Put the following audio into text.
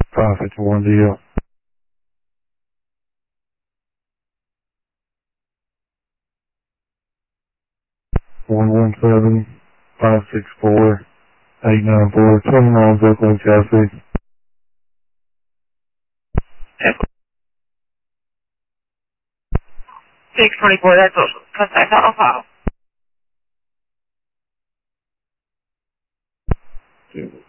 551 DL. 117-564-894, 20 miles Oakland, Chassis. 624, that's awesome. Contact on file.